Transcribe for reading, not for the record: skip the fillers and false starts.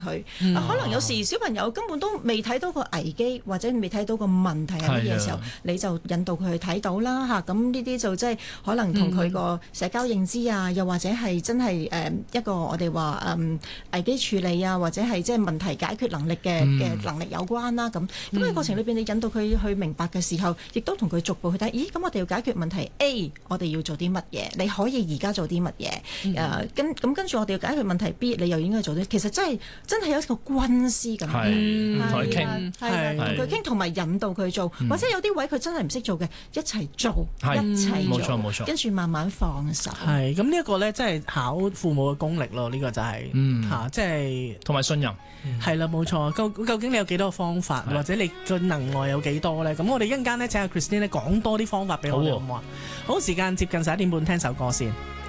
佢。可能有時小朋友根本都未睇到個危機或者未睇到個問題係乜嘢時候，你就引導佢去睇到啦嚇。咁呢啲就即係可能同佢個社交認知啊，又或者係真係一個我哋話危機處理啊，或者係即係問題解決能力嘅能力有關啦。咁喺過程裏邊，你引導佢去明白嘅時候，亦都同佢逐步去睇。咦，咁我哋要解決問題 A， 我哋要做啲乜嘢？你可以而家做啲乜嘢？跟住我哋要解決問題 B， 你又應該做啲。其實真係有一個軍師咁， 同佢傾， 同佢傾，同埋引導佢做，或者有啲位佢真係唔識做嘅，一齊做，一齊做， 冇錯， 跟住慢慢放手。 係咁呢一個咧，真係考父母嘅功力咯。呢個就係即係同埋信任。係啦，冇錯。究竟你有幾多個方法，或者你嘅能耐有幾多咧？咁我哋一陣間咧請阿 Christine 咧講多啲方法俾我哋，好唔好啊？好，時間接近11點半，聽首歌先。